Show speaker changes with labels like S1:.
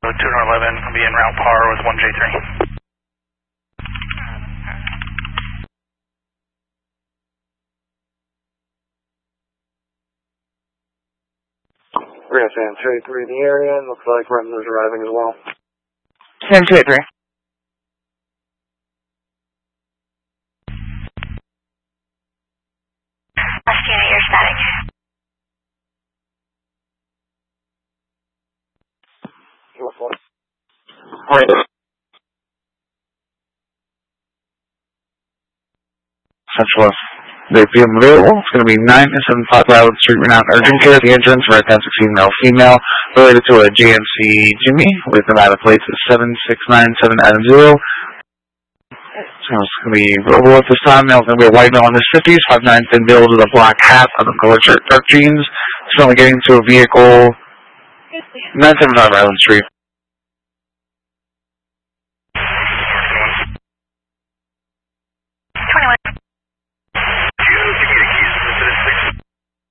S1: 211 will be en route par with 1J3.
S2: We're going to Sam 283 in the area, and looks like Remler's arriving as well.
S3: Sam 283.
S4: Last unit, you're static.
S2: Alright.
S5: Central They PM available. It's going to be 975 Loud Street, Renown Urgent Care. The entrance, right down 16 male female, related to a GMC Jimmy with the matter plate is 7697 Adam 0. So it's going to be available at this time. Now it's going to be a white male on his 50s, 5'9" thin build with a black hat, other color shirt, dark jeans. It's only getting to a vehicle 975 Island Street.